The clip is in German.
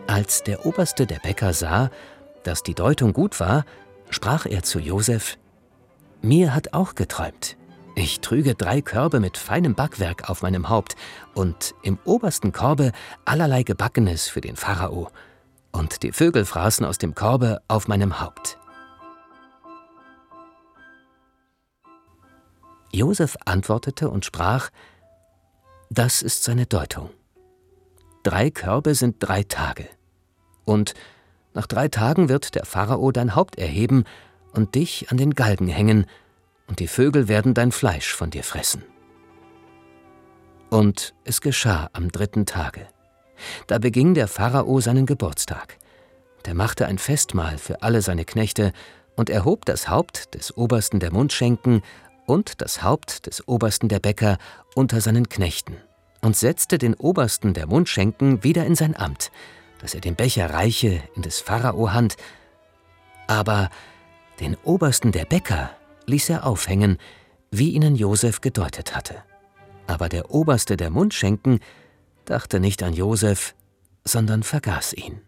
Als der Oberste der Bäcker sah, dass die Deutung gut war, sprach er zu Josef: »Mir hat auch geträumt. Ich trüge 3 Körbe mit feinem Backwerk auf meinem Haupt und im obersten Korbe allerlei Gebackenes für den Pharao. Und die Vögel fraßen aus dem Korbe auf meinem Haupt.« Josef antwortete und sprach: »Das ist seine Deutung. 3 Körbe sind 3 Tage. Und nach 3 Tagen wird der Pharao dein Haupt erheben und dich an den Galgen hängen, und die Vögel werden dein Fleisch von dir fressen.« Und es geschah am 3. Tage. Da beging der Pharao seinen Geburtstag. Der machte ein Festmahl für alle seine Knechte und erhob das Haupt des Obersten der Mundschenken und das Haupt des Obersten der Bäcker unter seinen Knechten und setzte den Obersten der Mundschenken wieder in sein Amt, dass er den Becher reiche in des Pharao Hand. Aber den Obersten der Bäcker ließ er aufhängen, wie ihnen Josef gedeutet hatte. Aber der Oberste der Mundschenken dachte nicht an Josef, sondern vergaß ihn.